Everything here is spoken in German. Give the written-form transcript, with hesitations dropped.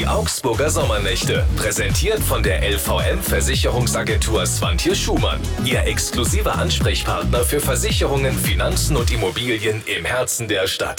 Die Augsburger Sommernächte, präsentiert von der LVM Versicherungsagentur Swantje Schumann. Ihr exklusiver Ansprechpartner für Versicherungen, Finanzen und Immobilien im Herzen der Stadt.